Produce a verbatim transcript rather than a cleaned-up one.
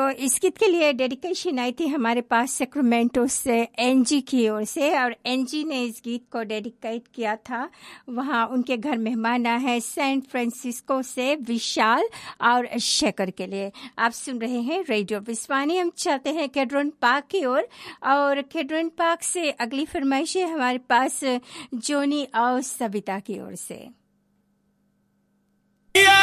इस गीत के लिए डेडिकेशन आई थी हमारे पास सेक्रामेंटो से एनजी की ओर से, और एनजी ने इस गीत को डेडिकेट किया था। वहाँ उनके घर मेहमान आए हैं सैन फ्रांसिस्को से विशाल और शेखर के लिए। आप सुन रहे हैं रेडियो विस्वानी। हम चलते हैं केड्रॉन पार्क की ओर, और, और केड्रॉन पार्क से अगली फरमाइश है हमारे पास जोनी और सविता की ओर से।